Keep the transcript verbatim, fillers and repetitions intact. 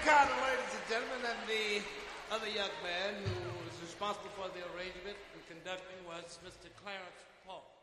Carter, ladies and gentlemen, and the other young man who was responsible for the arrangement and conducting was Mister Clarence Paul.